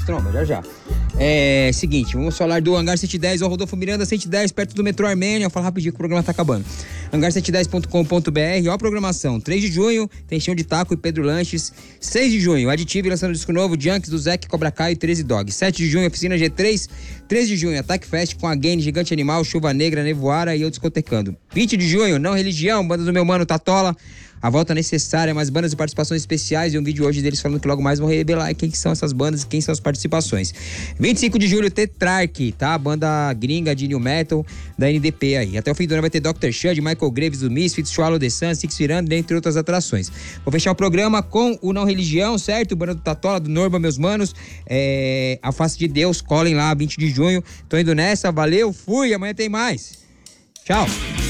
tromba, já já. Seguinte, vamos falar do Hangar 110, ou Rodolfo Miranda 110, perto do metrô Armênia. Vou falar rapidinho que o programa tá acabando. Hangar110.com.br, ó a programação. 3 de junho, tem Chão de Taco e Pedro Lanches. 6 de junho, Aditivo lançando disco novo, Junks do Zeke, Cobra Kai e 13 Dog. 7 de junho, Oficina G3. 13 de junho, Attack Fest com a Gain, Gigante Animal, Chuva Negra, Nevoara e eu discotecando. 20 de junho, Não Religião, banda do meu mano Tatola. A volta necessária, mais bandas e participações especiais e um vídeo hoje deles falando que logo mais vão revelar quem que são essas bandas e quem são as participações. 25 de julho, Tetrarch, tá? A banda gringa de New Metal da NDP aí. Até o fim do ano vai ter Dr. Shud, Michael Graves do Misfits, Swallow the Sun, Six Feet Under, entre outras atrações. Vou fechar o programa com o Não Religião, certo? Banda do Tatola, do Norma, meus manos. A Face de Deus, colhem lá, 20 de junho. Tô indo nessa, valeu, fui, amanhã tem mais. Tchau.